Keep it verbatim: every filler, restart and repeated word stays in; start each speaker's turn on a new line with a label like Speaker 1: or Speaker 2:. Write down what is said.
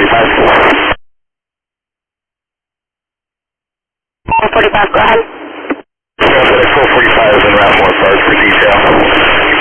Speaker 1: forty-five.
Speaker 2: four forty-five, go ahead.
Speaker 1: four forty-five is in route one, sorry for detail.